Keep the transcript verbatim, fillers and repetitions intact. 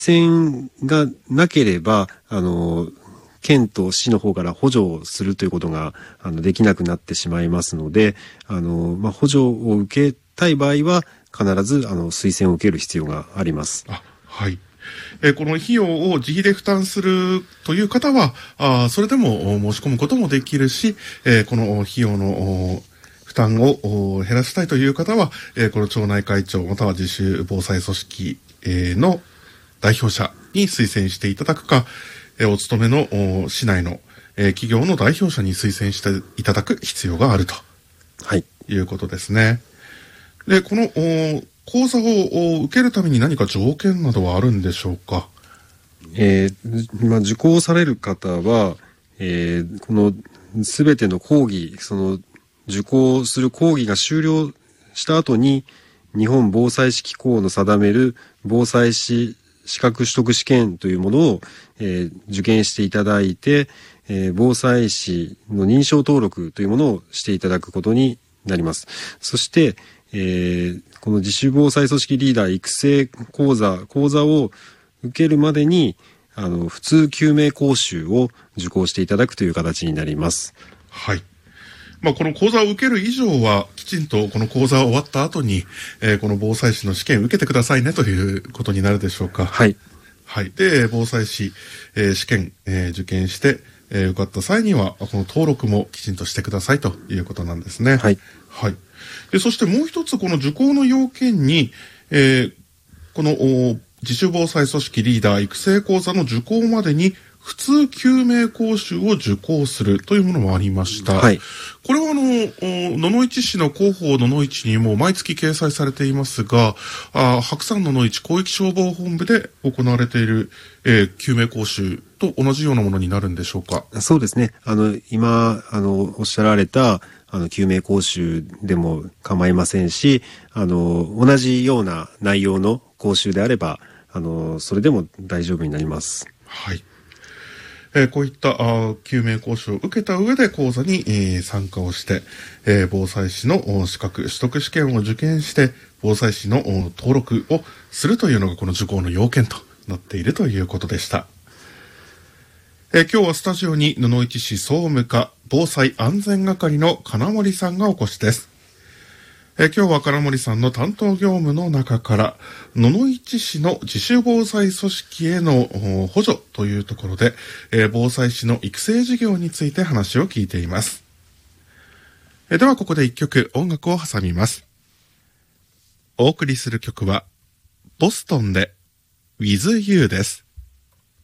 薦がなければ、あの、県と市の方から補助をするということがあのできなくなってしまいますので、あの、まあ、補助を受けたい場合は必ずあの推薦を受ける必要があります。 あ、はい。えー、この費用を自費で負担するという方は、あそれでも申し込むこともできるし、えー、この費用の負担を減らしたいという方は、えー、この町内会長または自主防災組織、えー、の代表者に推薦していただくか、えー、お勤めの市内の、えー、企業の代表者に推薦していただく必要があると、はい、いうことですね。で、この講座を受けるために何か条件などはあるんでしょうか。 えーまあ、受講される方は、えー、このすべての講義、その受講する講義が終了した後に日本防災士機構の定める防災士資格取得試験というものを、えー、受験していただいて、えー、防災士の認証登録というものをしていただくことになります。そして、えー、この自主防災組織リーダー育成講座、講座を受けるまでに、あの、普通救命講習を受講していただくという形になります。 はい。まあ、この講座を受ける以上は、きちんとこの講座が終わった後に、えー、この防災士の試験を受けてくださいねということになるでしょうか。 はい。 はい。で、防災士、えー、試験、えー、受験して、えー、受かった際には、この登録もきちんとしてくださいということなんですね。 はい。 はい。で、そしてもう一つ、この受講の要件に、えー、この自主防災組織リーダー育成講座の受講までに普通救命講習を受講するというものもありました。はい。これはあの、野々市市の広報野々市にも毎月掲載されていますが、あ白山野々市広域消防本部で行われている、えー、救命講習と同じようなものになるんでしょうか。 そうですね。あの、今、あの、おっしゃられた、あの、救命講習でも構いませんし、あの、同じような内容の講習であれば、あの、それでも大丈夫になります。 はい。えー、こういったあ救命講習を受けた上で講座に、えー、参加をして、えー、防災士の資格取得試験を受験して防災士の登録をするというのがこの受講の要件となっているということでした。えー、今日はスタジオに野々市市総務課防災安全係の金森さんがお越しです。えー、今日は金森さんの担当業務の中から野々市市の自主防災組織への補助というところで、えー、防災士の育成事業について話を聞いています。えー、ではここで一曲音楽を挟みます。お送りする曲はボストンで With You です。